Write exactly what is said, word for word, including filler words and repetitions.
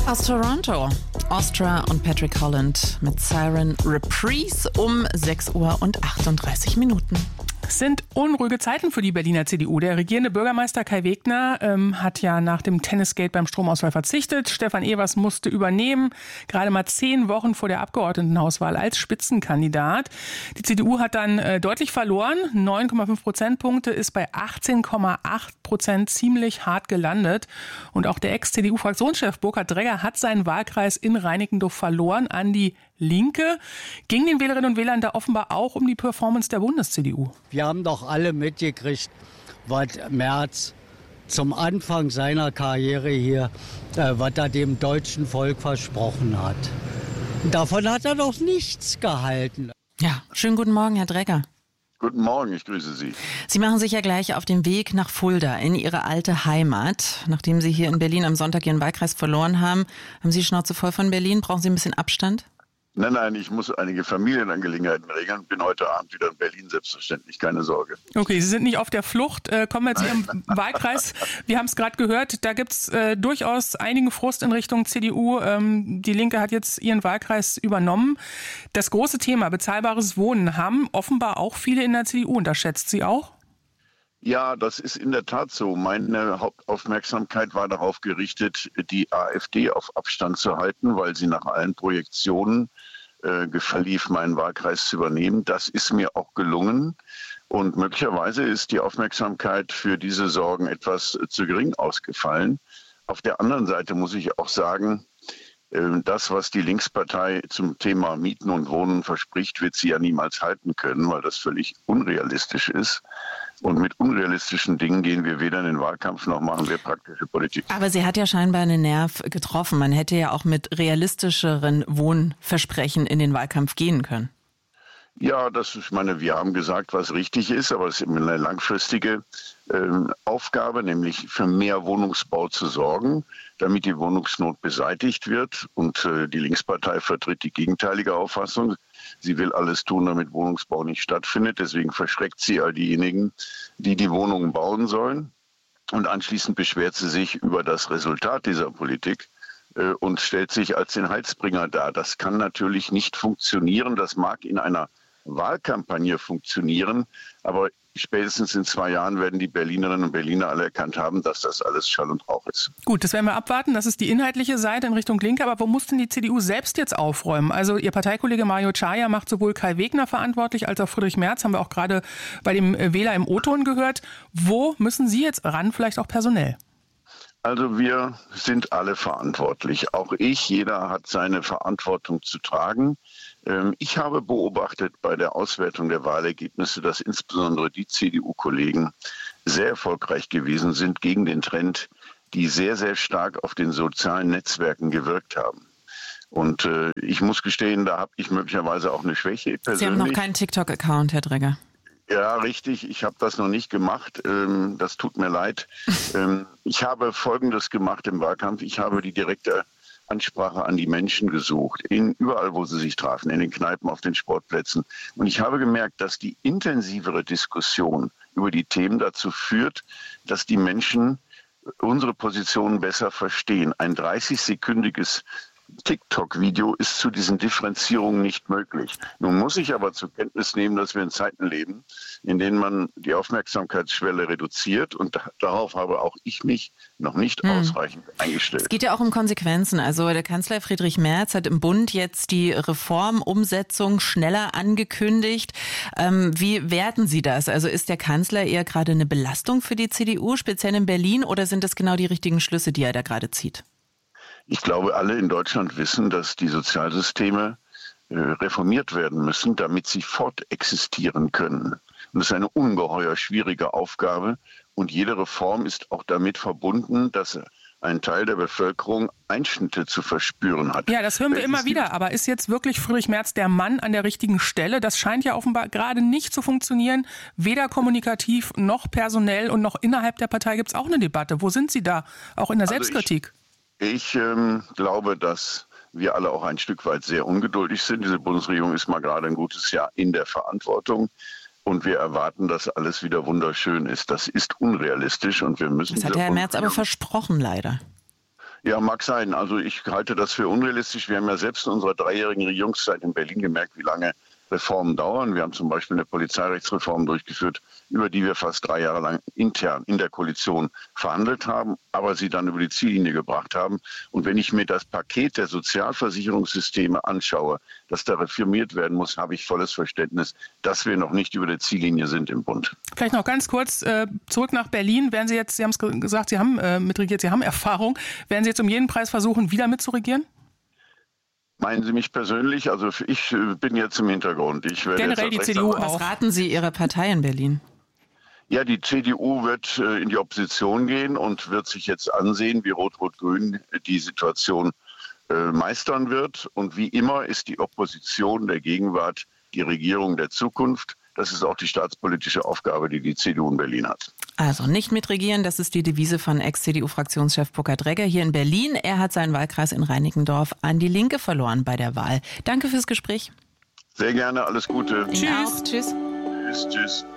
Aus Toronto, Ostra und Patrick Holland mit Siren Reprise um sechs Uhr und achtunddreißig Minuten. Es sind unruhige Zeiten für die Berliner C D U. Der regierende Bürgermeister Kai Wegner ähm, hat ja nach dem Tennisgate beim Stromausfall verzichtet. Stefan Evers musste übernehmen, gerade mal zehn Wochen vor der Abgeordnetenhauswahl als Spitzenkandidat. Die C D U hat dann äh, deutlich verloren, neun Komma fünf Prozentpunkte, ist bei achtzehn Komma acht Prozent ziemlich hart gelandet. Und auch der Ex-C D U-Fraktionschef Burkhard Dregger hat seinen Wahlkreis in Reinickendorf verloren an die Linke. Ging den Wählerinnen und Wählern da offenbar auch um die Performance der Bundes-C D U? Wir haben doch alle mitgekriegt, was Merz zum Anfang seiner Karriere hier, äh, was er dem deutschen Volk versprochen hat. Davon hat er doch nichts gehalten. Ja, schönen guten Morgen, Herr Dregger. Guten Morgen, ich grüße Sie. Sie machen sich ja gleich auf den Weg nach Fulda, in Ihre alte Heimat. Nachdem Sie hier in Berlin am Sonntag Ihren Wahlkreis verloren haben, haben Sie die Schnauze voll von Berlin? Brauchen Sie ein bisschen Abstand? Nein, nein, ich muss einige Familienangelegenheiten regeln. Bin heute Abend wieder in Berlin, selbstverständlich, keine Sorge. Okay, Sie sind nicht auf der Flucht. Äh, kommen wir zu Ihrem Wahlkreis. Wir haben es gerade gehört, da gibt es äh, durchaus einigen Frust in Richtung C D U. Ähm, die Linke hat jetzt ihren Wahlkreis übernommen. Das große Thema bezahlbares Wohnen haben offenbar auch viele in der C D U unterschätzt. Sie auch? Ja, das ist in der Tat so. Meine Hauptaufmerksamkeit war darauf gerichtet, die AfD auf Abstand zu halten, weil sie nach allen Projektionen äh, verlief, meinen Wahlkreis zu übernehmen. Das ist mir auch gelungen. Und möglicherweise ist die Aufmerksamkeit für diese Sorgen etwas zu gering ausgefallen. Auf der anderen Seite muss ich auch sagen, äh, das, was die Linkspartei zum Thema Mieten und Wohnen verspricht, wird sie ja niemals halten können, weil das völlig unrealistisch ist. Und mit unrealistischen Dingen gehen wir weder in den Wahlkampf noch machen wir praktische Politik. Aber sie hat ja scheinbar einen Nerv getroffen. Man hätte ja auch mit realistischeren Wohnversprechen in den Wahlkampf gehen können. Ja, das ist, ich meine, wir haben gesagt, was richtig ist, aber es ist eine langfristige äh, Aufgabe, nämlich für mehr Wohnungsbau zu sorgen, damit die Wohnungsnot beseitigt wird. Und äh, die Linkspartei vertritt die gegenteilige Auffassung. Sie will alles tun, damit Wohnungsbau nicht stattfindet. Deswegen verschreckt sie all diejenigen, die die Wohnungen bauen sollen. Und anschließend beschwert sie sich über das Resultat dieser Politik äh, und stellt sich als den Heilsbringer dar. Das kann natürlich nicht funktionieren. Das mag in einer Wahlkampagne funktionieren, aber spätestens in zwei Jahren werden die Berlinerinnen und Berliner alle erkannt haben, dass das alles Schall und Rauch ist. Gut, das werden wir abwarten. Das ist die inhaltliche Seite in Richtung Linke. Aber wo muss denn die C D U selbst jetzt aufräumen? Also Ihr Parteikollege Mario Czaja macht sowohl Kai Wegner verantwortlich als auch Friedrich Merz, haben wir auch gerade bei dem Wähler im O-Ton gehört. Wo müssen Sie jetzt ran, vielleicht auch personell? Also wir sind alle verantwortlich. Auch ich, jeder hat seine Verantwortung zu tragen. Ich habe beobachtet bei der Auswertung der Wahlergebnisse, dass insbesondere die C D U-Kollegen sehr erfolgreich gewesen sind gegen den Trend, die sehr, sehr stark auf den sozialen Netzwerken gewirkt haben. Und äh, ich muss gestehen, da habe ich möglicherweise auch eine Schwäche persönlich. Sie haben noch keinen TikTok-Account, Herr Dregger. Ja, richtig. Ich habe das noch nicht gemacht. Ähm, das tut mir leid. ähm, ich habe Folgendes gemacht im Wahlkampf. Ich habe die direkte Ansprache an die Menschen gesucht, in, überall, wo sie sich trafen, in den Kneipen, auf den Sportplätzen. Und ich habe gemerkt, dass die intensivere Diskussion über die Themen dazu führt, dass die Menschen unsere Positionen besser verstehen. Ein dreißig-sekündiges TikTok-Video ist zu diesen Differenzierungen nicht möglich. Nun muss ich aber zur Kenntnis nehmen, dass wir in Zeiten leben, in denen man die Aufmerksamkeitsschwelle reduziert und da, darauf habe auch ich mich noch nicht hm. ausreichend eingestellt. Es geht ja auch um Konsequenzen. Also der Kanzler Friedrich Merz hat im Bund jetzt die Reformumsetzung schneller angekündigt. Ähm, wie werten Sie das? Also ist der Kanzler eher gerade eine Belastung für die C D U, speziell in Berlin, oder sind das genau die richtigen Schlüsse, die er da gerade zieht? Ich glaube, alle in Deutschland wissen, dass die Sozialsysteme äh, reformiert werden müssen, damit sie fortexistieren können. Und das ist eine ungeheuer schwierige Aufgabe. Und jede Reform ist auch damit verbunden, dass ein Teil der Bevölkerung Einschnitte zu verspüren hat. Ja, das hören wir immer wieder. Aber ist jetzt wirklich Friedrich Merz der Mann an der richtigen Stelle? Das scheint ja offenbar gerade nicht zu funktionieren. Weder kommunikativ noch personell und noch innerhalb der Partei gibt es auch eine Debatte. Wo sind Sie da? Auch in der Also Selbstkritik? Ich Ich ähm, glaube, dass wir alle auch ein Stück weit sehr ungeduldig sind. Diese Bundesregierung ist mal gerade ein gutes Jahr in der Verantwortung. Und wir erwarten, dass alles wieder wunderschön ist. Das ist unrealistisch und wir müssen... Das hat Herr Merz aber versprochen, leider. Ja, mag sein. Also ich halte das für unrealistisch. Wir haben ja selbst in unserer dreijährigen Regierungszeit in Berlin gemerkt, wie lange Reformen dauern. Wir haben zum Beispiel eine Polizeirechtsreform durchgeführt, über die wir fast drei Jahre lang intern in der Koalition verhandelt haben, aber sie dann über die Ziellinie gebracht haben. Und wenn ich mir das Paket der Sozialversicherungssysteme anschaue, das da reformiert werden muss, habe ich volles Verständnis, dass wir noch nicht über der Ziellinie sind im Bund. Vielleicht noch ganz kurz äh, zurück nach Berlin. Werden Sie jetzt, Sie haben es gesagt, Sie haben äh, mitregiert, Sie haben Erfahrung. Werden Sie jetzt um jeden Preis versuchen, wieder mitzuregieren? Meinen Sie mich persönlich? Also ich bin jetzt im Hintergrund. Ich werde Generell die jetzt C D U Was auch. raten Sie Ihrer Partei in Berlin? Ja, die C D U wird äh, in die Opposition gehen und wird sich jetzt ansehen, wie Rot-Rot-Grün die Situation äh, meistern wird. Und wie immer ist die Opposition der Gegenwart die Regierung der Zukunft. Das ist auch die staatspolitische Aufgabe, die die C D U in Berlin hat. Also nicht mitregieren, das ist die Devise von Ex-C D U-Fraktionschef Burkhard Regger hier in Berlin. Er hat seinen Wahlkreis in Reinickendorf an die Linke verloren bei der Wahl. Danke fürs Gespräch. Sehr gerne, alles Gute. Ihnen auch. Tschüss. Tschüss, tschüss.